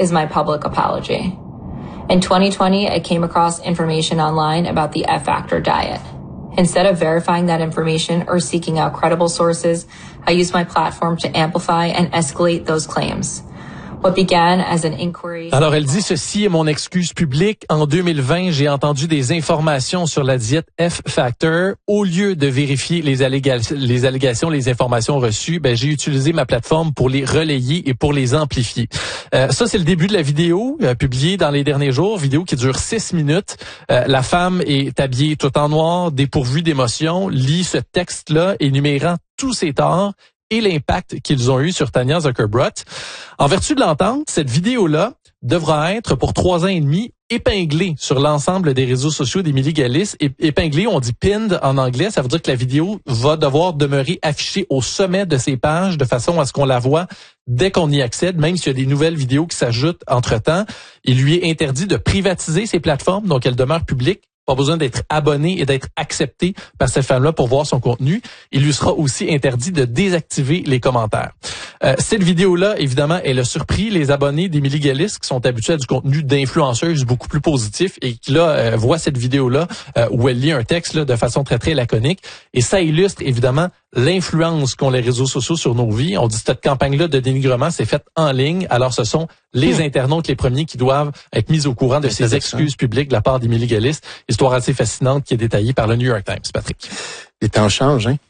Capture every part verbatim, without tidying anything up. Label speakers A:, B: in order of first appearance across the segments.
A: is my public apology. In twenty twenty, I came across information online about the F-Factor diet. Instead of verifying that information or seeking out credible sources, I used my platform to amplify and escalate those claims. What began as an inquiry...
B: Alors, elle dit, ceci est mon excuse publique. En deux mille vingt, j'ai entendu des informations sur la diète F-Factor. Au lieu de vérifier les, alléga- les allégations, les informations reçues, ben, j'ai utilisé ma plateforme pour les relayer et pour les amplifier. Euh, ça, c'est le début de la vidéo euh, publiée dans les derniers jours, vidéo qui dure six minutes. Euh, la femme est habillée tout en noir, dépourvue d'émotion, lit ce texte-là énumérant tous ses torts et l'impact qu'ils ont eu sur Tanya Zuckerbrot. En vertu de l'entente, cette vidéo-là devra être, pour trois ans et demi, épinglée sur l'ensemble des réseaux sociaux d'Émilie Galice. Épinglée, on dit pinned en anglais, ça veut dire que la vidéo va devoir demeurer affichée au sommet de ses pages de façon à ce qu'on la voit dès qu'on y accède, même s'il y a des nouvelles vidéos qui s'ajoutent entre-temps. Il lui est interdit de privatiser ses plateformes, donc elles demeurent publiques. Pas besoin d'être abonné et d'être accepté par cette femme-là pour voir son contenu. Il lui sera aussi interdit de désactiver les commentaires. Euh, cette vidéo-là, évidemment, elle a surpris les abonnés d'Émilie Galice qui sont habitués à du contenu d'influenceuse beaucoup plus positif et qui, là, euh, voient cette vidéo-là euh, où elle lit un texte là, de façon très, très laconique. Et ça illustre, évidemment, l'influence qu'ont les réseaux sociaux sur nos vies. On dit que cette campagne-là de dénigrement s'est faite en ligne. Alors, ce sont les mmh. internautes les premiers qui doivent être mis au courant de ces excuses publiques de la part d'Émilie Galice. Histoire assez fascinante qui est détaillée par le New York Times. Patrick.
C: Les temps changent, hein?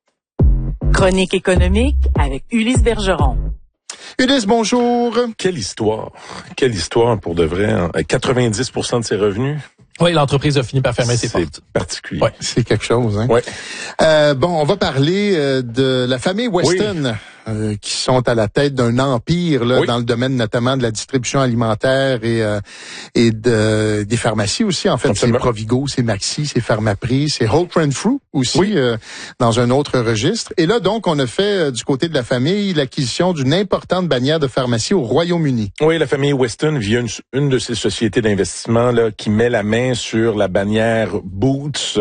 D: Chronique économique avec Ulysse Bergeron.
C: Ulysse, bonjour.
E: Quelle histoire. Quelle histoire pour de vrai. Hein? quatre-vingt-dix pour cent de ses revenus.
B: Oui, l'entreprise a fini par fermer ses portes.
E: C'est particulier.
C: Ouais, c'est quelque chose, hein?
E: Ouais.
C: Euh, bon, on va parler euh, de la famille Weston. Oui. Euh, qui sont à la tête d'un empire là, oui. dans le domaine notamment de la distribution alimentaire et euh, et de des pharmacies aussi. En fait, Absolument. c'est Provigo, c'est Maxi, c'est Pharmaprix, c'est Holt Renfrew aussi oui. euh, dans un autre registre. Et là, donc, on a fait euh, du côté de la famille l'acquisition d'une importante bannière de pharmacie au Royaume-Uni.
E: Oui, la famille Weston via une, une de ces sociétés d'investissement là qui met la main sur la bannière Boots,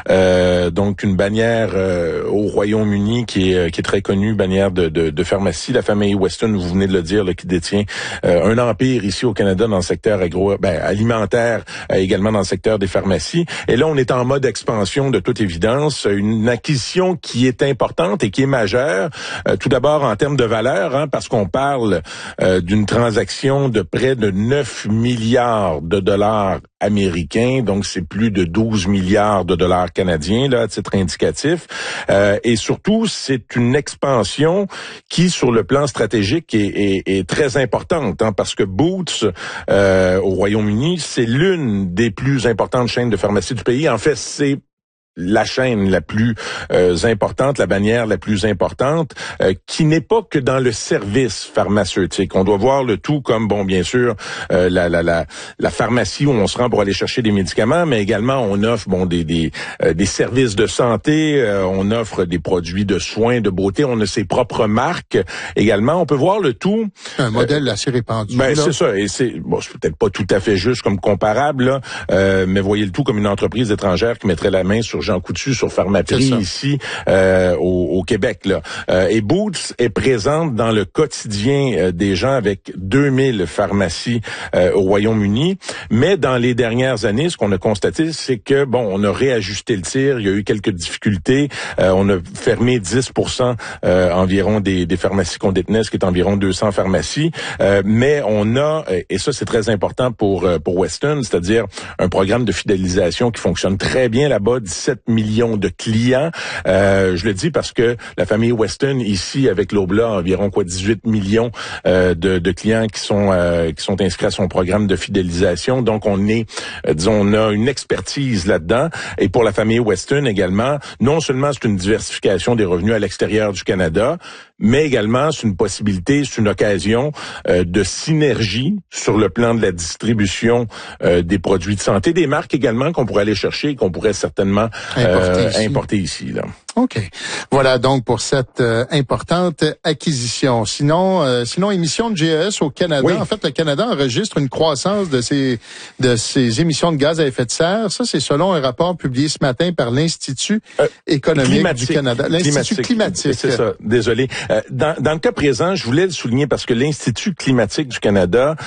E: euh, donc une bannière euh, au Royaume-Uni qui est qui est très connue, bannière de De, de pharmacie. La famille Weston, vous venez de le dire, là, qui détient euh, un empire ici au Canada dans le secteur agro, ben, alimentaire, euh, également dans le secteur des pharmacies. Et là, on est en mode expansion de toute évidence. Une acquisition qui est importante et qui est majeure. Euh, tout d'abord en termes de valeur, hein, parce qu'on parle euh, d'une transaction de près de neuf milliards de dollars américains, donc c'est plus de douze milliards de dollars canadiens, là, à titre indicatif. Euh, et surtout, c'est une expansion qui, sur le plan stratégique, est, est, est très importante, hein, parce que Boots, euh, au Royaume-Uni, c'est l'une des plus importantes chaînes de pharmacie du pays. En fait, c'est la chaîne la plus euh, importante, la bannière la plus importante, euh, qui n'est pas que dans le service pharmaceutique. On doit voir le tout comme, bon, bien sûr, euh, la, la, la, la pharmacie où on se rend pour aller chercher des médicaments, mais également on offre, bon, des des, euh, des services de santé, euh, on offre des produits de soins, de beauté, on a ses propres marques également. On peut voir le tout.
C: Un modèle euh, assez répandu.
E: Ben
C: là.
E: c'est ça, et c'est bon, c'est peut-être pas tout à fait juste comme comparable, là, euh, mais voyez le tout comme une entreprise étrangère qui mettrait la main sur Jean Coutu sur Pharmaprix ici euh, au, au Québec là. Euh, et Boots est présente dans le quotidien euh, des gens avec deux mille pharmacies euh, au Royaume-Uni, mais dans les dernières années, ce qu'on a constaté, c'est que bon, on a réajusté le tir, il y a eu quelques difficultés, euh, on a fermé dix pour cent euh, environ des, des pharmacies qu'on détenait, ce qui est environ deux cents pharmacies, euh, mais on a, et ça c'est très important pour pour Weston, c'est-à-dire un programme de fidélisation qui fonctionne très bien là-bas, dix-sept millions de clients. Euh, je le dis parce que la famille Weston ici avec l'Obla a environ quoi dix-huit millions euh, de, de clients qui sont euh, qui sont inscrits à son programme de fidélisation. Donc on est, euh, disons, on a une expertise là-dedans. Et pour la famille Weston également, non seulement c'est une diversification des revenus à l'extérieur du Canada, mais également c'est une possibilité, c'est une occasion euh, de synergie sur le plan de la distribution euh, des produits de santé, des marques également qu'on pourrait aller chercher et qu'on pourrait certainement euh, importer ici. Importer ici là.
C: OK. Voilà donc pour cette euh, importante acquisition. Sinon, euh, sinon émissions de G E S au Canada. Oui. En fait, le Canada enregistre une croissance de ses de ses émissions de gaz à effet de serre. Ça, c'est selon un rapport publié ce matin par l'Institut euh, économique climatique. du Canada. L'Institut climatique.
E: C'est ça. Désolé. Euh, dans, dans le cas présent, je voulais le souligner parce que l'Institut climatique du Canada